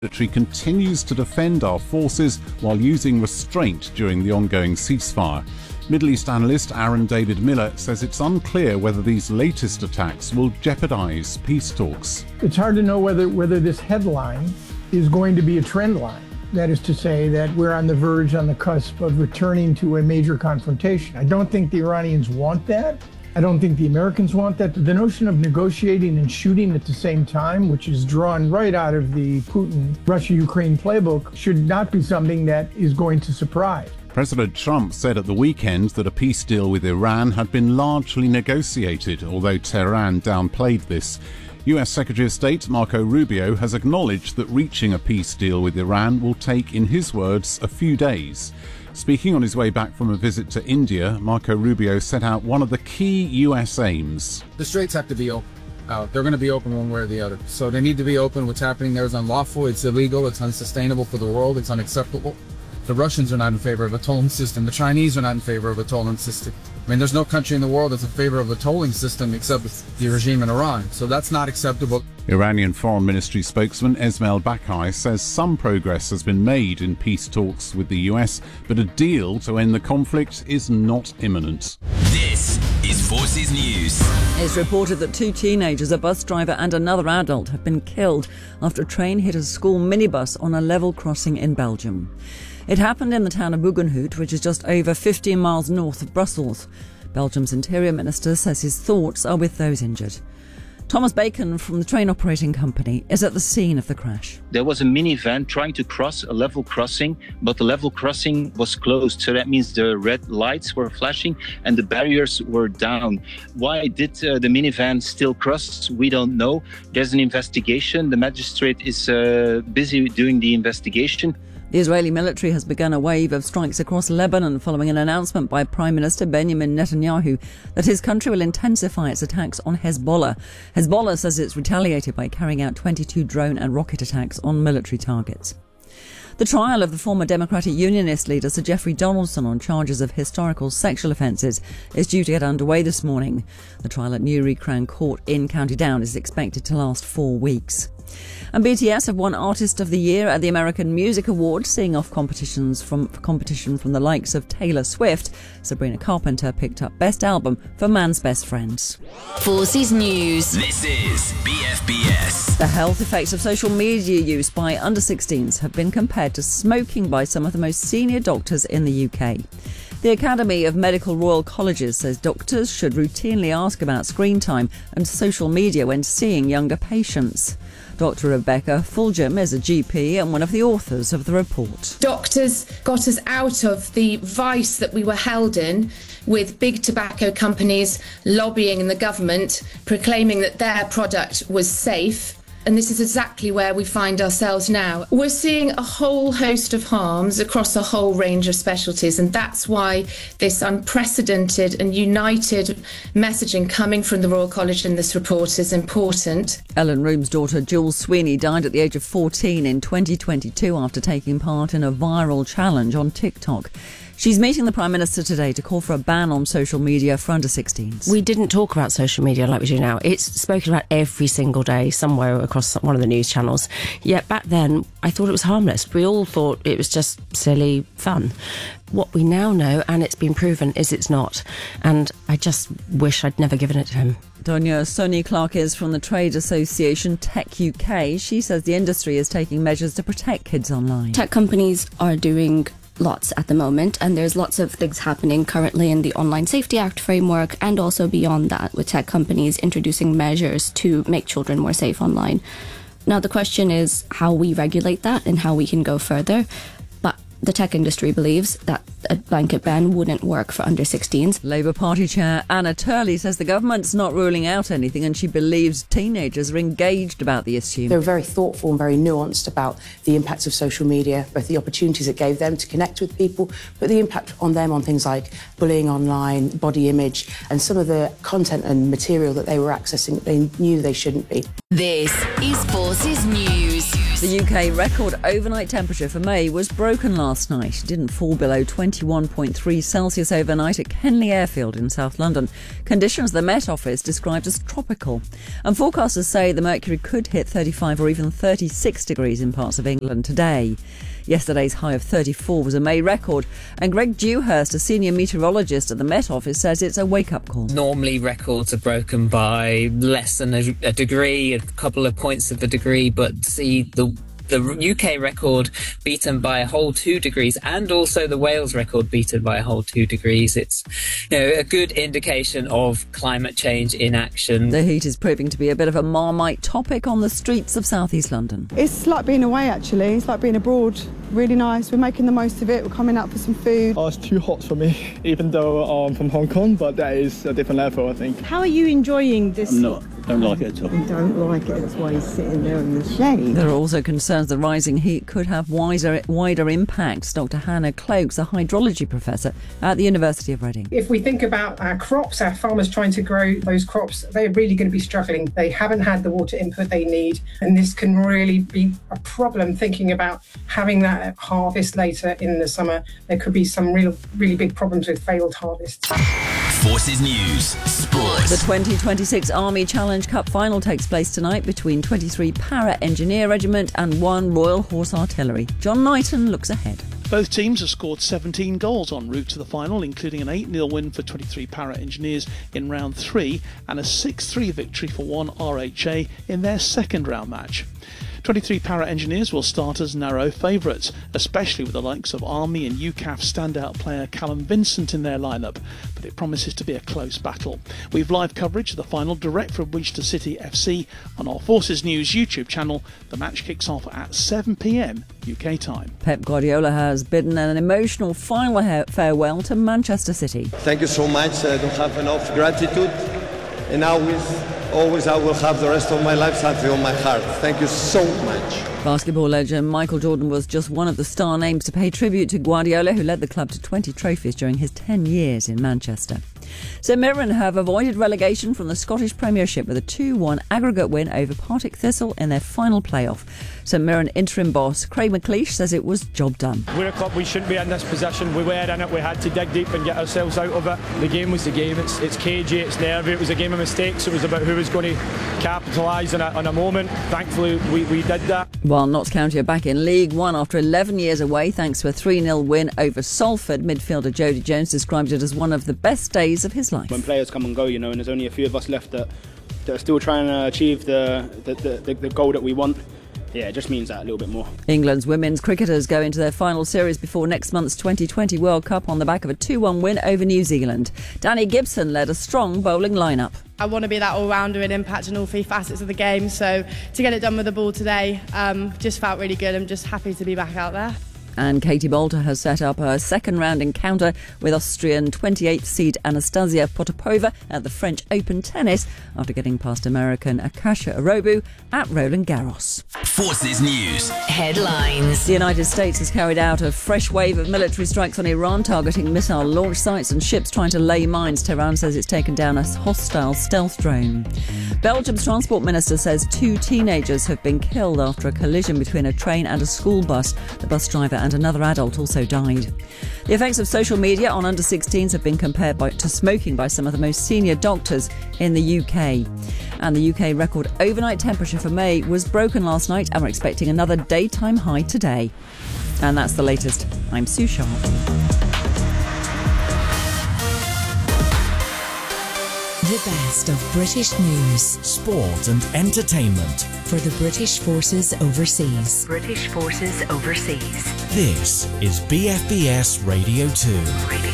military continues to defend our forces while using restraint during the ongoing ceasefire. Middle East analyst Aaron David Miller says it's unclear whether these latest attacks will jeopardize peace talks. It's hard to know whether this headline is going to be a trend line. That is to say that we're on the cusp of returning to a major confrontation. I don't think the Iranians want that. I don't think the Americans want that. The notion of negotiating and shooting at the same time, which is drawn right out of the Putin Russia-Ukraine playbook, should not be something that is going to surprise. President Trump said at the weekend that a peace deal with Iran had been largely negotiated, although Tehran downplayed this. US Secretary of State Marco Rubio has acknowledged that reaching a peace deal with Iran will take, in his words, a few days. Speaking on his way back from a visit to India, Marco Rubio set out one of the key US aims. The straits have to be open. They're going to be open one way or the other. So they need to be open. What's happening there is unlawful, it's illegal, it's unsustainable for the world, it's unacceptable. The Russians are not in favor of a tolling system. The Chinese are not in favor of a tolling system. I mean, there's no country in the world that's in favor of a tolling system except the regime in Iran. So that's not acceptable. Iranian Foreign Ministry spokesman Esmail Bakai says some progress has been made in peace talks with the US, but a deal to end the conflict is not imminent. This is Forces News. It's reported that 2 teenagers, a bus driver and another adult, have been killed after a train hit a school minibus on a level crossing in Belgium. It happened in the town of Buggenhout, which is just over 15 miles north of Brussels. Belgium's Interior Minister says his thoughts are with those injured. Thomas Bacon from the train operating company is at the scene of the crash. There was a minivan trying to cross a level crossing, but the level crossing was closed. So that means the red lights were flashing and the barriers were down. Why did the minivan still cross? We don't know. There's an investigation. The magistrate is busy doing the investigation. The Israeli military has begun a wave of strikes across Lebanon following an announcement by Prime Minister Benjamin Netanyahu that his country will intensify its attacks on Hezbollah. Hezbollah says it's retaliated by carrying out 22 drone and rocket attacks on military targets. The trial of the former Democratic Unionist leader Sir Geoffrey Donaldson on charges of historical sexual offences is due to get underway this morning. The trial at Newry Crown Court in County Down is expected to last 4 weeks. And BTS have won Artist of the Year at the American Music Awards, seeing off competition from the likes of Taylor Swift. Sabrina Carpenter picked up Best Album for Man's Best Friends. Forces News. This is BFBS. The health effects of social media use by under-16s have been compared to smoking by some of the most senior doctors in the UK. The Academy of Medical Royal Colleges says doctors should routinely ask about screen time and social media when seeing younger patients. Dr. Rebecca Fulgham is a GP and one of the authors of the report. Doctors got us out of the vice that we were held in, with big tobacco companies lobbying the government, proclaiming that their product was safe. And this is exactly where we find ourselves now. We're seeing a whole host of harms across a whole range of specialties, and that's why this unprecedented and united messaging coming from the Royal College in this report is important. Ellen Room's daughter Jules Sweeney died at the age of 14 in 2022 after taking part in a viral challenge on TikTok. She's meeting the Prime Minister today to call for a ban on social media for under-16s. We didn't talk about social media like we do now. It's spoken about every single day somewhere across one of the news channels. Yet back then, I thought it was harmless. We all thought it was just silly fun. What we now know, and it's been proven, is it's not. And I just wish I'd never given it to him. Donia Sony Clark is from the trade association Tech UK. She says the industry is taking measures to protect kids online. Tech companies are doing lots at the moment, and there's lots of things happening currently in the Online Safety Act framework, and also beyond that, with tech companies introducing measures to make children more safe online. Now the question is how we regulate that and how we can go further. But the tech industry believes that a blanket ban wouldn't work for under-16s. Labour Party Chair Anna Turley says the government's not ruling out anything, and she believes teenagers are engaged about the issue. They were very thoughtful and very nuanced about the impacts of social media, both the opportunities it gave them to connect with people, but the impact on them on things like bullying online, body image, and some of the content and material that they were accessing that they knew they shouldn't be. This is Forces News. The UK record overnight temperature for May was broken last night. It didn't fall below 21.3 Celsius overnight at Kenley Airfield in South London. Conditions the Met Office described as tropical. And forecasters say the mercury could hit 35 or even 36 degrees in parts of England today. Yesterday's high of 34 was a May record, and Greg Dewhurst, a senior meteorologist at the Met Office, says it's a wake-up call. Normally records are broken by less than a degree, a couple of points of a degree, but see the UK record beaten by a whole 2 degrees, and also the Wales record beaten by a whole 2 degrees. It's a good indication of climate change in action. The heat is proving to be a bit of a Marmite topic on the streets of southeast London. It's like being away, actually. It's like being abroad. Really nice. We're making the most of it. We're coming out for some food. Oh, it's too hot for me, even though I'm from Hong Kong, but that is a different level, I think. How are you enjoying this? I'm not. Don't like it at all. You don't like it, that's why he's sitting there in the shade. There are also concerns the rising heat could have wider impacts. Dr. Hannah Cloakes, a hydrology professor at the University of Reading. If we think about our crops, our farmers trying to grow those crops, they're really going to be struggling. They haven't had the water input they need, and this can really be a problem thinking about having that harvest later in the summer. There could be some really big problems with failed harvests. Forces News Sport. The 2026 Army Challenge Cup final takes place tonight between 23 Para Engineer Regiment and 1 Royal Horse Artillery. John Knighton looks ahead. Both teams have scored 17 goals en route to the final, including an 8-0 win for 23 Para Engineers in round 3 and a 6-3 victory for 1 RHA in their second round match. 23 Para Engineers will start as narrow favourites, especially with the likes of Army and UCAF standout player Callum Vincent in their lineup, but it promises to be a close battle. We've live coverage of the final direct from Winchester City FC on our Forces News YouTube channel. The match kicks off at 7 p.m. UK time. Pep Guardiola has bidden an emotional final farewell to Manchester City. Thank you so much. I don't have enough gratitude, and now always I will have the rest of my life something on my heart. Thank you so much. Basketball legend Michael Jordan was just one of the star names to pay tribute to Guardiola, who led the club to 20 trophies during his 10 years in Manchester. St Mirren have avoided relegation from the Scottish Premiership with a 2-1 aggregate win over Partick Thistle in their final playoff. St Mirren interim boss Craig McLeish says it was job done. We're a club, we shouldn't be in this position. We were in it, we had to dig deep and get ourselves out of it. The game was the game, it's cagey, it's nervy, it was a game of mistakes, it was about who was going to capitalise on a moment. Thankfully we did that. While Notts County are back in League One after 11 years away thanks to a 3-0 win over Salford, midfielder Jody Jones described it as one of the best days of his life. When players come and go, and there's only a few of us left that are still trying to achieve the goal that we want. Yeah, it just means that a little bit more. England's women's cricketers go into their final series before next month's 2020 World Cup on the back of a 2-1 win over New Zealand. Danny Gibson led a strong bowling lineup. I want to be that all-rounder and impact on all 3 facets of the game, so to get it done with the ball today just felt really good. I'm just happy to be back out there. And Katie Bolter has set up her second round encounter with Austrian 28th seed Anastasia Potapova at the French Open Tennis after getting past American Akasha Arobu at Roland Garros. Forces News Headlines. The United States has carried out a fresh wave of military strikes on Iran, targeting missile launch sites and ships trying to lay mines. Tehran says it's taken down a hostile stealth drone. Belgium's transport minister says 2 teenagers have been killed after a collision between a train and a school bus. The bus driver and another adult also died. The effects of social media on under-16s have been compared to smoking by some of the most senior doctors in the UK. And the UK record overnight temperature for May was broken last night, and we're expecting another daytime high today. And that's the latest. I'm Sue Sharp. The best of British news, sport and entertainment for the British Forces Overseas. British Forces Overseas. This is BFBS Radio 2.